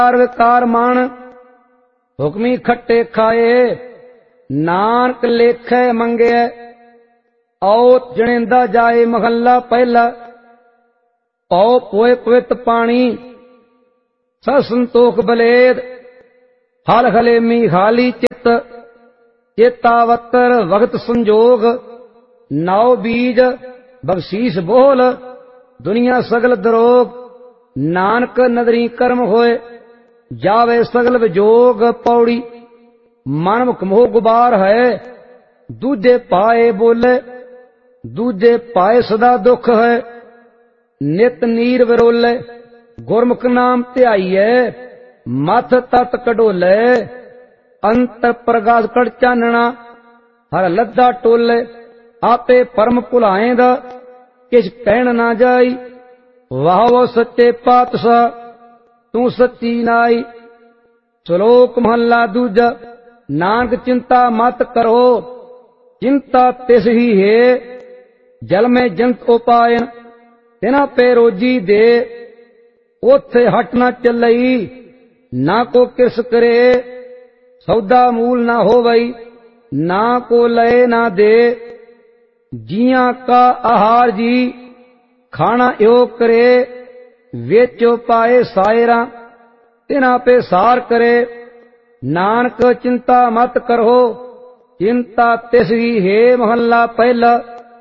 विकार मान हुक्मी खट्टे खाए नानक लेखे मंगे औत जनेंदा जाए महला पहला पौ पोए पवित पानी संतोख बलेद हल हलेमी हाली चित चेतावतर वक्त संजोग नाव बीज बख्शीश बोल दुनिया सगल दरोग नानक नदरी कर्म होए जावे सगल विजोग पौड़ी मनमुख मोह गुबार है दूजे पाए बोले दूजे पाए सदा दुख है नित नीर विरोले गुरमुख नाम ध्याईए मथ तत कढोले अंतर प्रगास कड़ चानना हर लद्दा टोले आपे परम भुलाएंदा किछ कहन ना जाई वाह वो सच्चे पातशाह तू सच्ची नाई। श्लोक महला दूजा नानक चिंता मत करो चिंता तिस ही है जल में जंत उपायन तिना पे रोजी दे ओथे हट ना चलई ना को किस करे सौदा मूल ना हो वई ना को लय ना दे जिया का आहार जी खाना यो करे वेचो पाए सायरा तिना पे सार करे नानक चिंता मत करो चिंता तिसगी है महला पहला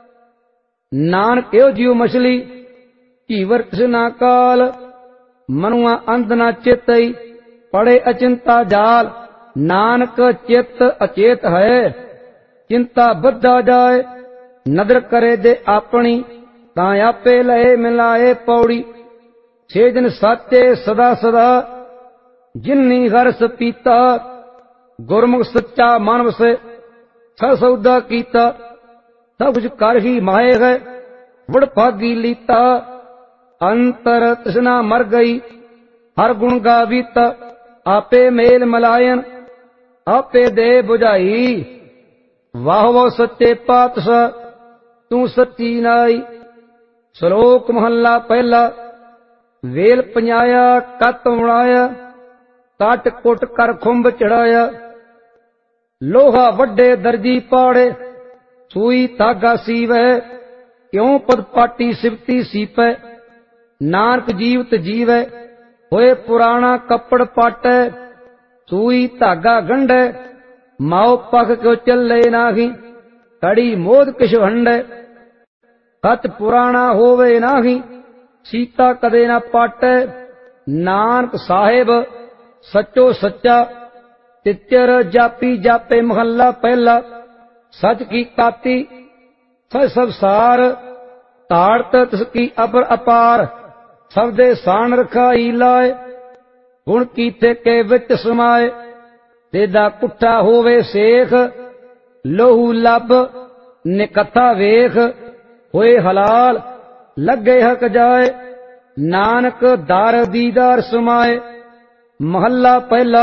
नानक यो जीव मछली कीवर कृष्णा काल मनुआ अंध ना चेतई पड़े अचिंता जाल नानक चित अचेत है चिंता बद्धा जाए नदर करे दे अपनी तां आपे लहे मिलाए पौड़ी छे दिन साचे सदा सदा जिन्नी हर्ष पीता गुरमुख सच्चा मानव से छ सौदा कीता सब कुछ कर ही माहे है वड़ भागी लीता अंतर तृष्णा मर गई हर गुण गावीता आपे मेल मलायन आपे दे बुझाई वाह वो सच्चे पातशाह तू सच्ची नाई। श्लोक महला पहला वेल पंजाया कत उड़ाया काट कुट कर खुंब चढ़ाया लोहा वड्डे दर्जी पाड़े सुई धागा सीवै क्यों पद पाटी सिवती सीपै नानक जीवत जीवै होए पुराना कपड़ पाटै सुई धागा गंढै माओ पख क्यों चले नाही कड़ी मोद किश हंडै सच पुराना होवे नाही सीता कदे ना पाटै नानक साहेब सचो सच्चा तिचर जापी जापे महला पहला सच की काती सच सब सार ताड़त तिसकी अपर अपार सबदे सान रखाई लाए गुण कीते के विच समाए तेदा कुट्ठा होवे सेख लोहू लब निकथा वेख होए हलाल लगे हक जाए नानक दार दीदार समाए महला पहला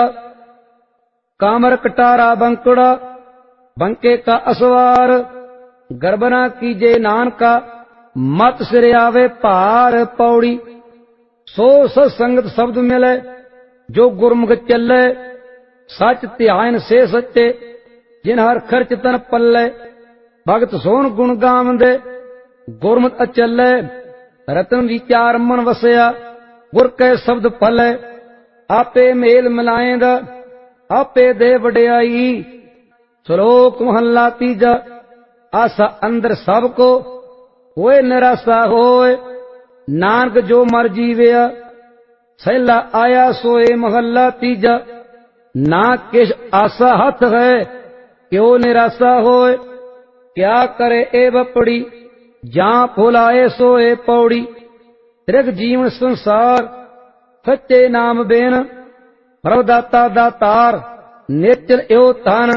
कामर कटारा बंकुड़ा बंके का असवार गर्बना कीजे नानका मत सिर आवे भार पौड़ी सो सत्संगत शब्द मिले जो गुरमुख चले सच ध्यान से सच्चे जिन हर खर्च तन पल्ले भगत सोन गुण गावंदे गुरमत अचले रतन विचार मन वसया गुर के शब्द फले आपे मेल मिलाएंदा आपे दे वड्याई। श्लोक महला तीजा आसा अंदर सब को होए निराशा होए नानक जो मर जीवया सैला आया सोए महला तीजा ना किश आशा हथ है क्यों निराशा होए क्या करे ए बपड़ी जा फुलाए सोए पौड़ी त्रिग जीवन संसार सच्चे नाम बेन प्रभदाता दातार नेचर एव तन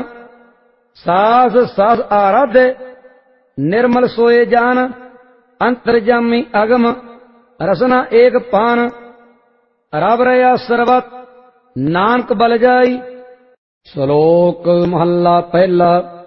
सास सास आराधे निर्मल सोए जान अंतर्जामी अगम रसना एक पान रब रया सर्वत नानक बल जाई। श्लोक महला पहला